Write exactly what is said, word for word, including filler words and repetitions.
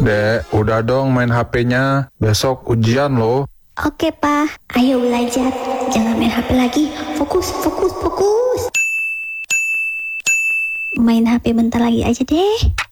Dek, udah dong main H P-nya. Besok ujian loh. Oke, Pa. Ayo belajar. Jangan main H P lagi. Fokus, fokus, fokus. Main H P bentar lagi aja deh.